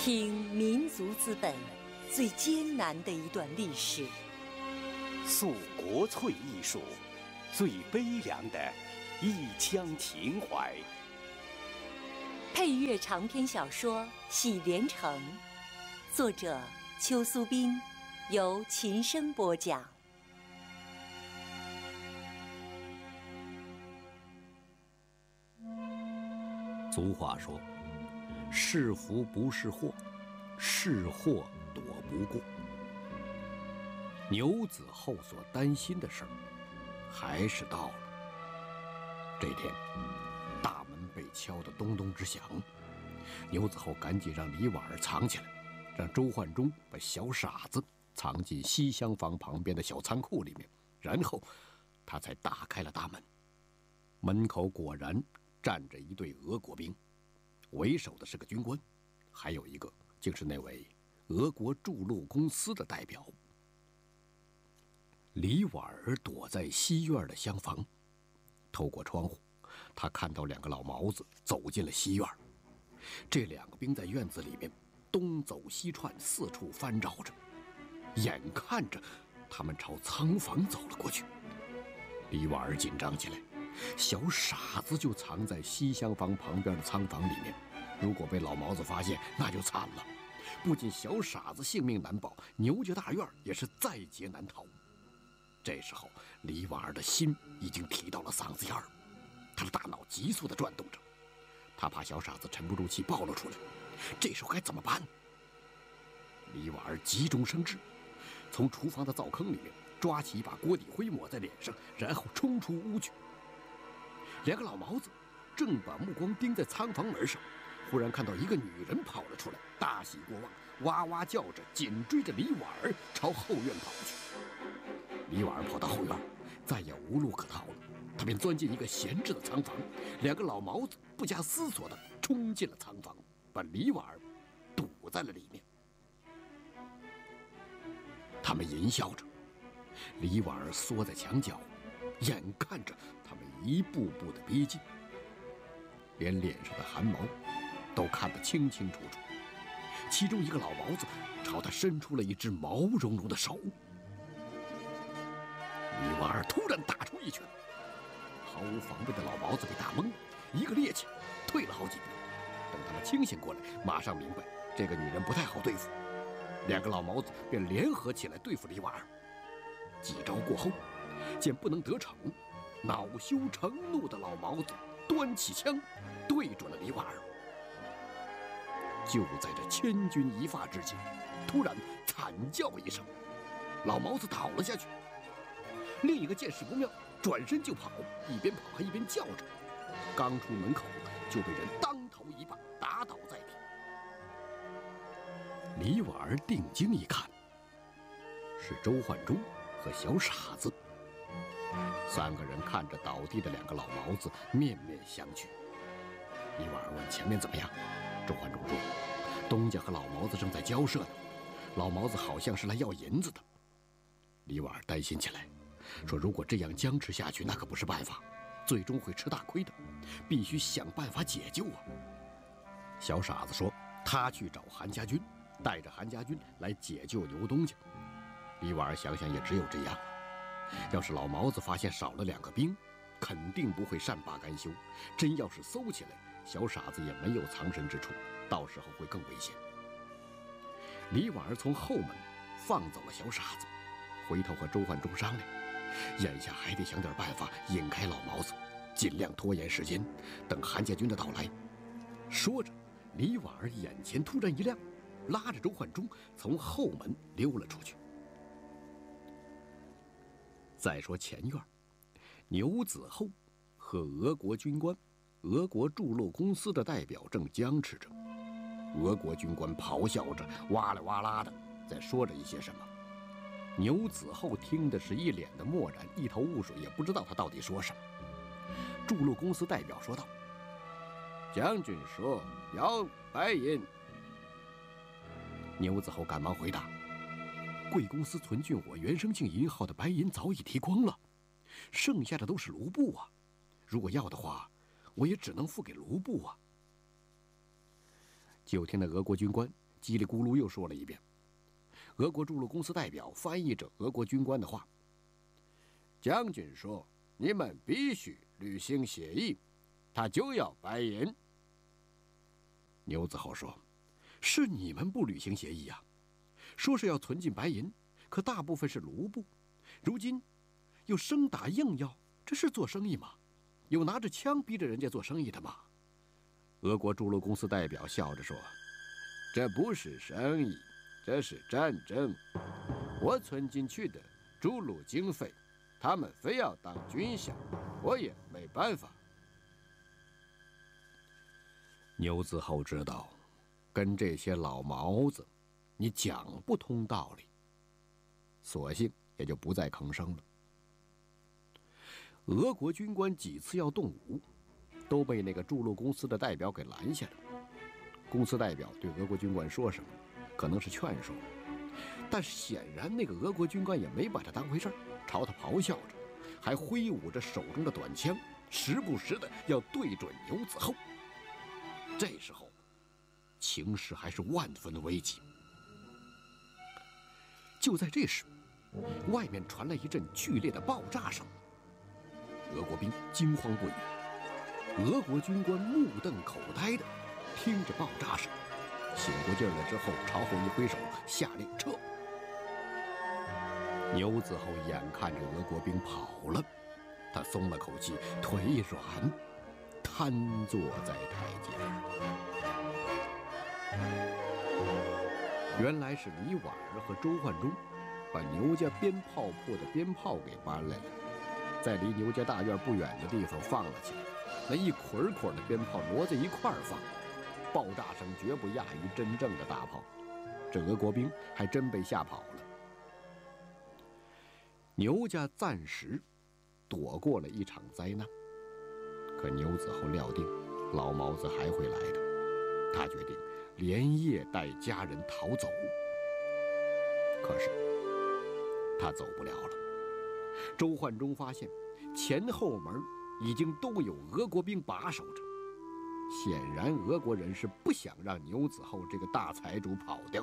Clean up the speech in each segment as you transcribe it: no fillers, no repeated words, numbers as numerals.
听民族资本最艰难的一段历史， 诉国粹艺术最悲凉的一腔情怀。 配乐长篇小说《喜连城》，作者邱苏斌，由琴声播讲。 俗话说，是福不是祸，是祸躲不过。牛子厚所担心的事儿还是到了。这天，大门被敲得咚咚直响，牛子厚赶紧让李婉儿藏起来，让周焕中把小傻子藏进西厢房旁边的小仓库里面，然后他才打开了大门。门口果然站着一队俄国兵，为首的是个军官，还有一个竟是那位俄国筑路公司的代表。李婉儿躲在西院的厢房，透过窗户，他看到两个老毛子走进了西院。这两个兵在院子里面东走西窜，四处翻找着，眼看着他们朝仓房走了过去。李婉儿紧张起来，小傻子就藏在西厢房旁边的仓房里面，如果被老毛子发现，那就惨了。不仅小傻子性命难保，牛家大院也是在劫难逃。这时候，李婉儿的心已经提到了嗓子眼儿，她的大脑急速地转动着，她怕小傻子沉不住气暴露出来，这时候该怎么办？李婉儿急中生智，从厨房的灶坑里面抓起一把锅底灰抹在脸上，然后冲出屋去。两个老毛子正把目光盯在仓房门上，忽然看到一个女人跑了出来，大喜过望，哇哇叫着紧追着李婉儿朝后院跑去。李婉儿跑到后院，再也无路可逃了，他便钻进一个闲置的仓房，两个老毛子不加思索地冲进了仓房，把李婉儿堵在了里面。他们淫笑着，李婉儿缩在墙角，眼看着他们一步步地逼近，连脸上的汗毛都看得清清楚楚。其中一个老毛子朝他伸出了一只毛茸茸的手。李婉儿突然打出一拳，毫无防备的老毛子被打懵了，一个趔趄退了好几步。等他们清醒过来，马上明白这个女人不太好对付，两个老毛子便联合起来对付李婉儿。几招过后，见不能得逞，恼羞成怒的老毛子端起枪对准了李婉儿。就在这千钧一发之际，突然惨叫一声，老毛子倒了下去。另一个见势不妙，转身就跑，一边跑还一边叫着，刚出门口就被人当头一棒打倒在地。李婉儿定睛一看，是周焕中和小傻子。三个人看着倒地的两个老毛子，面面相觑。李婉儿问前面怎么样，周焕中说东家和老毛子正在交涉呢，老毛子好像是来要银子的。李婉儿担心起来，说如果这样僵持下去，那可不是办法，最终会吃大亏的，必须想办法解救啊。小傻子说他去找韩家军，带着韩家军来解救牛东家。李婉儿想想也只有这样了，要是老毛子发现少了两个兵，肯定不会善罢甘休，真要是搜起来，小傻子也没有藏身之处，到时候会更危险。李婉儿从后门放走了小傻子，回头和周焕中商量，眼下还得想点办法引开老毛子，尽量拖延时间，等韩家军的到来。说着，李婉儿眼前突然一亮，拉着周焕中从后门溜了出去。再说前院，牛子厚和俄国军官、俄国筑路公司的代表正僵持着。俄国军官咆哮着，哇啦哇啦的在说着一些什么。牛子厚听的是一脸的漠然，一头雾水，也不知道他到底说什么。筑路公司代表说道：“将军说要白银。”牛子厚赶忙回答：“贵公司存进我原生庆银号的白银早已提光了，剩下的都是卢布啊。如果要的话，我也只能付给卢布啊。”就听那俄国军官叽里咕噜又说了一遍。俄国筑路公司代表翻译着俄国军官的话：“将军说，你们必须履行协议，他就要白银。”牛子厚说：“是你们不履行协议呀，说是要存进白银，可大部分是卢布，如今又生打硬要，这是做生意吗？有拿着枪逼着人家做生意的吗？”俄国筑路公司代表笑着说：“这不是生意，这是战争。我存进去的筑路经费，他们非要当军饷，我也没办法。”牛子厚知道，跟这些老毛子，你讲不通道理，索性也就不再吭声了。俄国军官几次要动武，都被那个筑路公司的代表给拦下了。公司代表对俄国军官说什么，可能是劝说，但是显然那个俄国军官也没把他当回事儿，朝他咆哮着，还挥舞着手中的短枪，时不时的要对准牛子厚。这时候，情势还是万分的危急。就在这时，外面传来一阵剧烈的爆炸声，俄国兵惊慌不已，俄国军官目瞪口呆的听着爆炸声，醒过劲儿来之后，朝后一挥手，下令撤。牛子厚眼看着俄国兵跑了，他松了口气，腿一软，瘫坐在台阶上。原来是李婉儿和周焕中把牛家鞭炮铺的鞭炮给搬来了，在离牛家大院不远的地方放了起来。那一捆捆的鞭炮摞在一块儿放，爆炸声绝不亚于真正的大炮。这俄国兵还真被吓跑了。牛家暂时躲过了一场灾难，可牛子厚料定老毛子还会来的，他决定连夜带家人逃走。可是他走不了了。周焕中发现前后门已经都有俄国兵把守着，显然俄国人是不想让牛子厚这个大财主跑掉。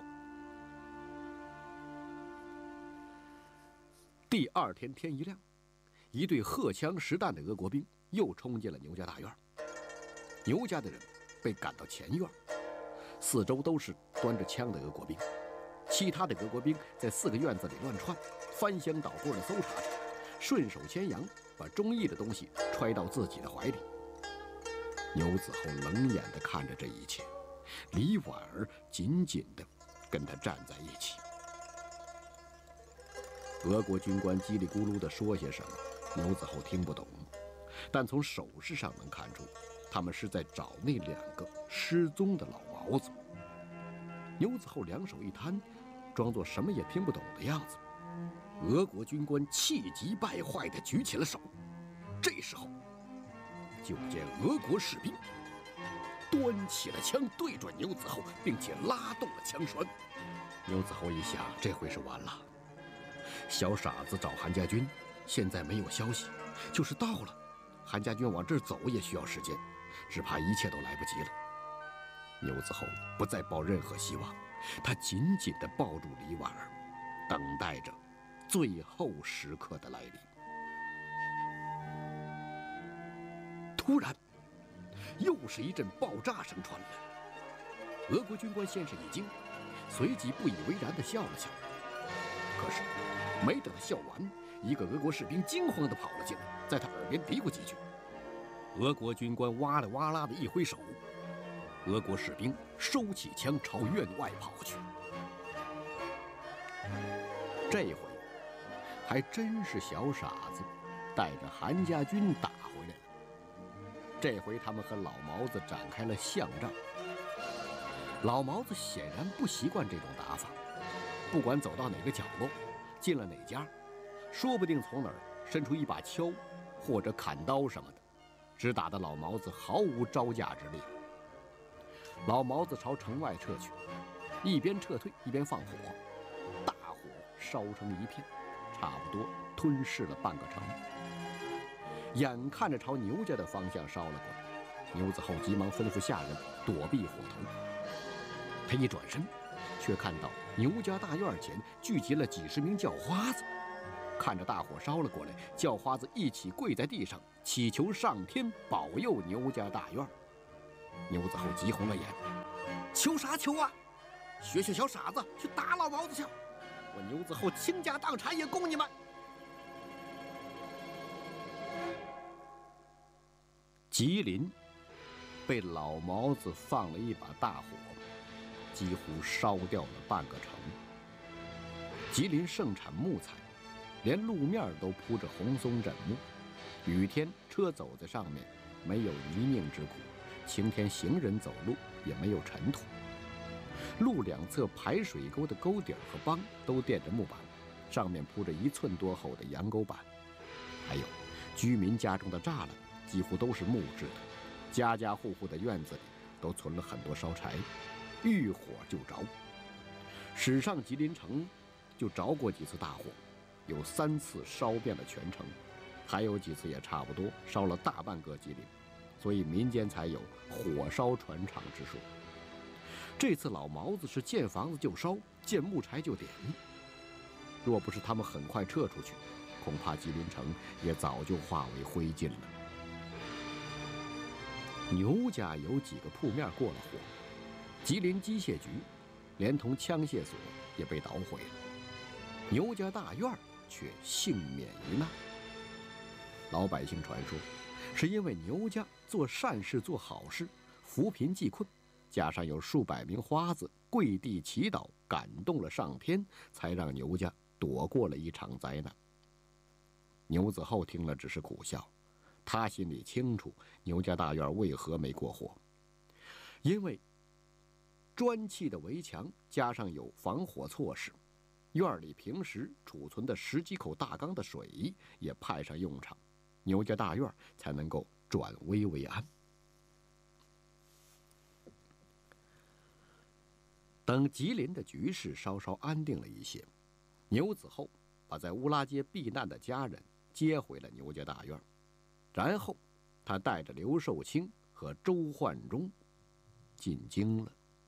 第二天天一亮，一队荷枪实弹的俄国兵又冲进了牛家大院。牛家的人被赶到前院，四周都是端着枪的俄国兵，其他的俄国兵在4个院子里乱窜，翻箱倒柜的搜查着，顺手牵羊，把中意的东西揣到自己的怀里。牛子厚冷眼地看着这一切，李婉儿紧紧地跟他站在一起。俄国军官叽里咕噜地说些什么，牛子厚听不懂，但从手势上能看出，他们是在找那2个失踪的老毛子。牛子厚两手一摊，装作什么也听不懂的样子。俄国军官气急败坏地举起了手，这时候，就见俄国士兵端起了枪对准牛子厚，并且拉动了枪栓。牛子厚一想，这回是完了。小傻子找韩家军，现在没有消息，就是到了，韩家军往这儿走也需要时间，只怕一切都来不及了。牛子厚不再抱任何希望，他紧紧地抱住李婉儿，等待着最后时刻的来临。突然，又是一阵爆炸声传来。俄国军官先是一惊，随即不以为然地笑了笑。可是没等他笑完，一个俄国士兵惊慌地跑了进来，在他耳边嘀咕几句。俄国军官哇啦哇啦地一挥手，俄国士兵收起枪朝院外跑去。这回还真是小傻子带着韩家军打回来了。这回他们和老毛子展开了巷战。老毛子显然不习惯这种打法，不管走到哪个角落，进了哪家，说不定从哪儿伸出一把锹或者砍刀什么的，只打得老毛子毫无招架之力。老毛子朝城外撤去，一边撤退一边放火，大火烧成一片，差不多吞噬了半个城。眼看着朝牛家的方向烧了过来，牛子厚急忙吩咐下人躲避火头。他一转身， 却看到牛家大院前聚集了几十名叫花子。看着大火烧了过来，叫花子一起跪在地上，祈求上天保佑牛家大院。牛子厚急红了眼：“求啥求啊？学小傻子去打老毛子去！我牛子厚倾家荡产也供你们！”吉林被老毛子放了一把大火，几乎烧掉了半个城。吉林盛产木材，连路面都铺着红松枕木，雨天车走在上面没有泥泞之苦，晴天行人走路也没有尘土。路两侧排水沟的沟底和帮都垫着木板，上面铺着1寸多厚的羊沟板。还有居民家中的栅栏几乎都是木质的，家家户户的院子里都存了很多烧柴，遇火就着。史上吉林城就着过几次大火，有3次烧遍了全城，还有几次也差不多烧了大半个吉林，所以民间才有火烧船厂之说。这次老毛子是见房子就烧，见木柴就点，若不是他们很快撤出去，恐怕吉林城也早就化为灰烬了。牛家有几个铺面过了火，吉林机械局连同枪械所也被捣毁了，牛家大院却幸免于难。老百姓传说，是因为牛家做善事做好事，扶贫济困，加上有数百名花子跪地祈祷，感动了上天，才让牛家躲过了一场灾难。牛子厚听了只是苦笑，他心里清楚牛家大院为何没过火，因为砖砌的围墙加上有防火措施，院里平时储存的10几口大缸的水也派上用场，牛家大院才能够转危为安。等吉林的局势稍稍安定了一些，牛子厚把在乌拉街避难的家人接回了牛家大院，然后他带着刘寿清和周焕忠进京了。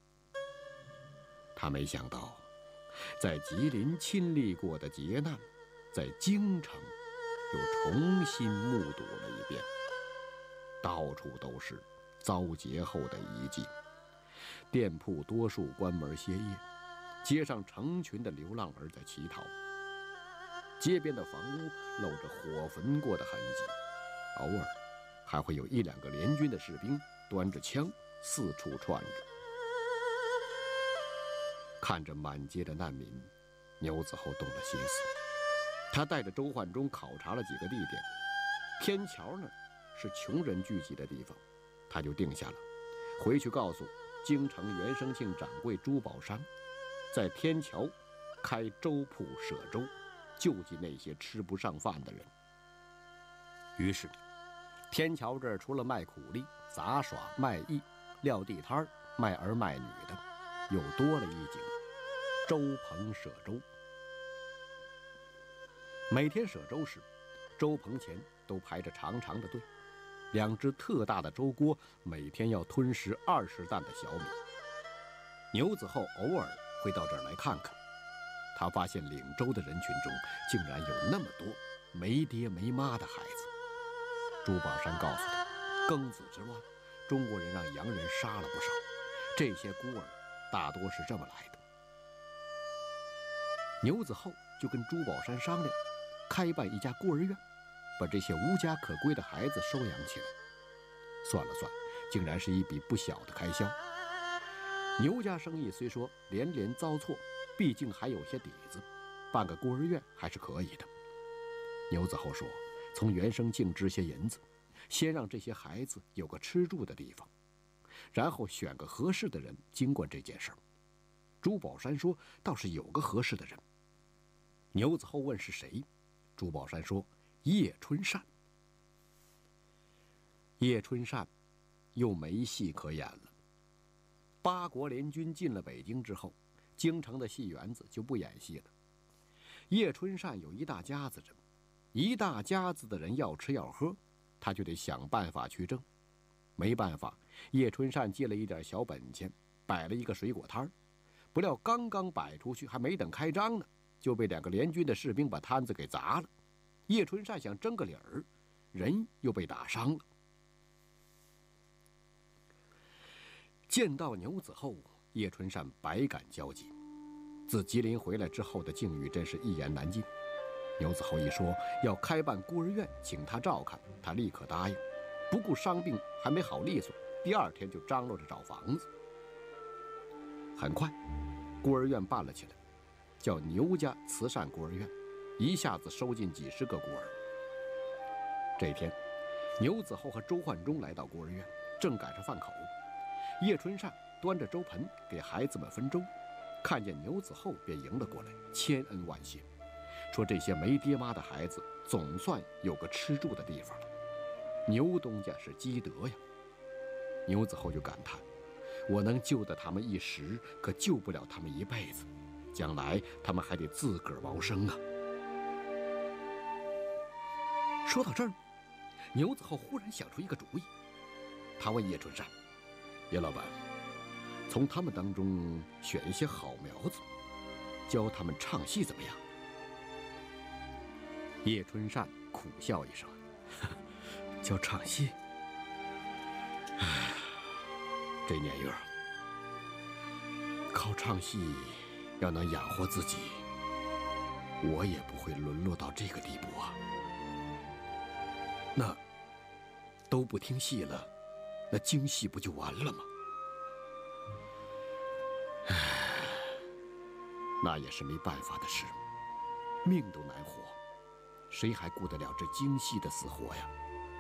他没想到，在吉林亲历过的劫难，在京城又重新目睹了一遍。到处都是遭劫后的遗迹，店铺多数关门歇业，街上成群的流浪儿在乞讨，街边的房屋露着火焚过的痕迹，偶尔还会有1、2个联军的士兵端着枪四处窜着。看着满街的难民，牛子厚动了心思。他带着周焕忠考察了几个地点，天桥那儿是穷人聚集的地方，他就定下了回去告诉京城元生庆掌柜朱宝山，在天桥开粥铺舍粥，救济那些吃不上饭的人。于是天桥这儿除了卖苦力、杂耍、卖艺、撂地摊、卖儿卖女的，又多了一景：粥棚舍粥。每天舍粥时，粥棚前都排着长长的队，2只特大的粥锅每天要吞食20担的小米。牛子厚偶尔会到这儿来看看，他发现领粥的人群中竟然有那么多没爹没妈的孩子。朱宝山告诉他，庚子之乱，中国人让洋人杀了不少，这些孤儿大多是这么来的。牛子厚就跟朱宝山商量，开办一家孤儿院，把这些无家可归的孩子收养起来。算了算，竟然是一笔不小的开销。牛家生意虽说连连遭挫，毕竟还有些底子，办个孤儿院还是可以的。牛子厚说，从元生庆支些银子，先让这些孩子有个吃住的地方，然后选个合适的人经管这件事儿。朱宝山说，倒是有个合适的人。牛子厚问是谁，朱宝山说叶春善。叶春善又没戏可演了。八国联军进了北京之后，京城的戏园子就不演戏了。叶春善有一大家子人，一大家子的人要吃要喝，他就得想办法去挣。没办法，叶春善借了一点小本钱，摆了一个水果摊儿， 不料刚刚摆出去，还没等开张呢，就被2个联军的士兵把摊子给砸了。叶春善想争个理儿，人又被打伤了。见到牛子厚，叶春善百感交集。自吉林回来之后的境遇真是一言难尽。牛子厚一说要开办孤儿院，请他照看，他立刻答应，不顾伤病还没好利索，第2天就张罗着找房子。很快，孤儿院办了起来，叫牛家慈善孤儿院，一下子收进几10个孤儿。这天，牛子厚和周焕中来到孤儿院，正赶上饭口。叶春善端着粥盆给孩子们分粥，看见牛子厚便迎了过来，千恩万谢，说这些没爹妈的孩子总算有个吃住的地方了。牛东家是积德呀。牛子厚就感叹，我能救得他们一时，可救不了他们一辈子，将来他们还得自个儿谋生啊。说到这儿，牛子厚忽然想出一个主意，他问叶春善：“叶老板，从他们当中选一些好苗子，教他们唱戏怎么样？”叶春善苦笑一声：“教唱戏？唉，这年月靠唱戏要能养活自己，我也不会沦落到这个地步啊。那都不听戏了，那京戏不就完了吗？唉，那也是没办法的事，命都难活，谁还顾得了这京戏的死活呀？”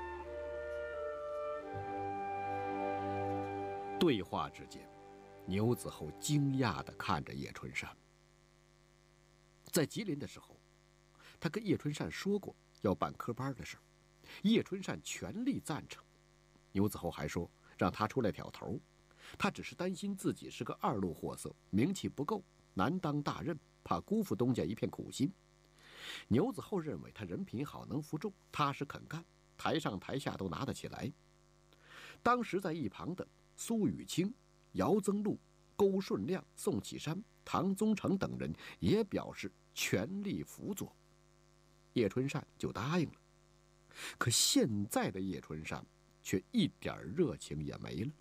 对话之间，牛子厚惊讶地看着叶春善。在吉林的时候，他跟叶春善说过要办科班的事，叶春善全力赞成。牛子厚还说让他出来挑头，他只是担心自己是个2路货色，名气不够，难当大任，怕辜负东家一片苦心。牛子厚认为他人品好，能服众，踏实肯干，台上台下都拿得起来。当时在一旁的苏雨清、姚增禄、勾顺亮、宋启山、唐宗成等人也表示全力辅佐，叶春善就答应了。可现在的叶春善却一点热情也没了。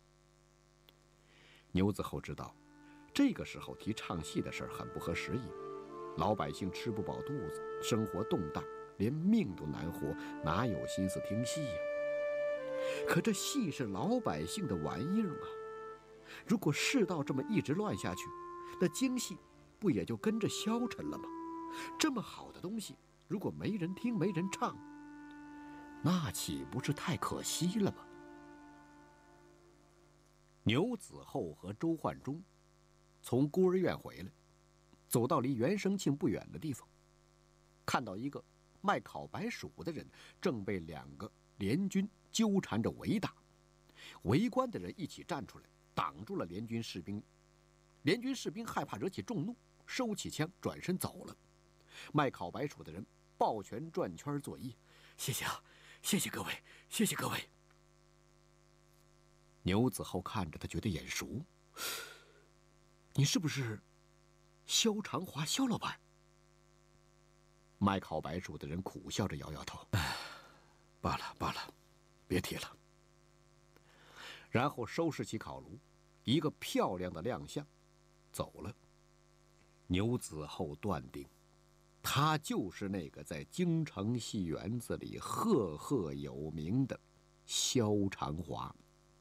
牛子厚知道，这个时候提唱戏的事很不合时宜，老百姓吃不饱肚子，生活动荡，连命都难活，哪有心思听戏呀？可这戏是老百姓的玩意儿啊，如果世道这么一直乱下去，那京戏不也就跟着消沉了吗？这么好的东西，如果没人听没人唱，那岂不是太可惜了吗？牛子厚和周焕中从孤儿院回来，走到离袁生庆不远的地方，看到一个卖烤白薯的人正被2个联军纠缠着围打，围观的人一起站出来挡住了联军士兵。联军士兵害怕惹起众怒，收起枪转身走了。卖烤白薯的人抱拳转圈作揖：“谢谢啊，谢谢各位，谢谢各位。”牛子厚看着他觉得眼熟：“你是不是肖长华肖老板？”卖烤白薯的人苦笑着摇摇头：“罢了罢了，别提了。”然后收拾起烤炉，一个漂亮的亮相，走了。牛子厚断定，他就是那个在京城戏园子里赫赫有名的肖长华。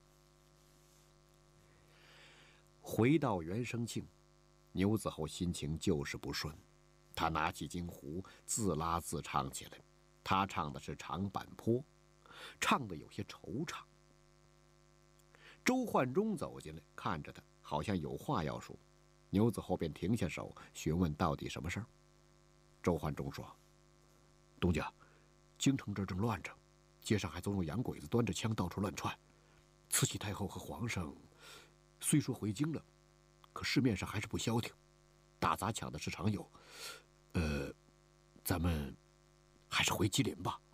回到袁生庆，牛子厚心情就是不顺，他拿起京胡自拉自唱起来。他唱的是长坂坡，唱得有些惆怅。周焕中走进来，看着他，好像有话要说。牛子厚便停下手，询问到底什么事儿。周焕中说：“东家，京城这儿正乱着，街上还总有洋鬼子端着枪到处乱窜。慈禧太后和皇上虽说回京了，可市面上还是不消停，打砸抢的事常有。咱们还是回吉林吧。”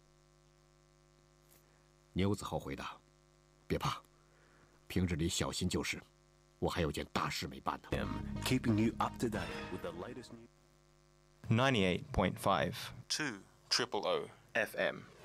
牛子厚回答：“别怕，平日里小心就是， 我还有件大事没办呢。 Keeping you up to date with the latest news. 98.5 2 Triple O FM.